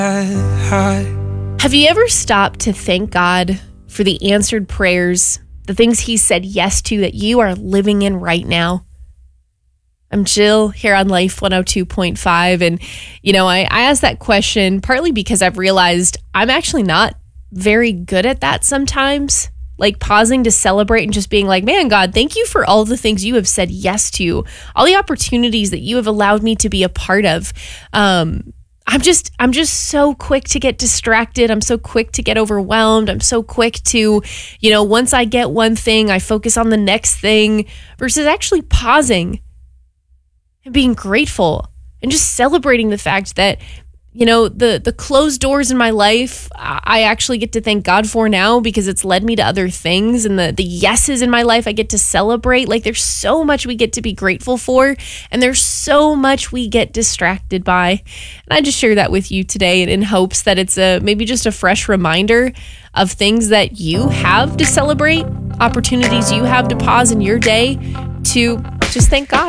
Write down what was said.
Have you ever stopped to thank God for the answered prayers, the things he said yes to that you are living in right now? I'm Jill here on Life 102.5. And, I asked that question partly because I've realized I'm actually not very good at that sometimes. Like pausing to celebrate and just being like, man, God, thank you for all the things you have said yes to, all the opportunities that you have allowed me to be a part of. I'm just so quick to get distracted. I'm so quick to get overwhelmed. I'm so quick to, once I get one thing, I focus on the next thing versus actually pausing and being grateful and just celebrating the fact that, the closed doors in my life, I actually get to thank God for now because it's led me to other things, and the yeses in my life I get to celebrate. Like there's so much we get to be grateful for, and there's so much we get distracted by. And I just share that with you today in hopes that it's maybe just a fresh reminder of things that you have to celebrate, opportunities you have to pause in your day to just thank God.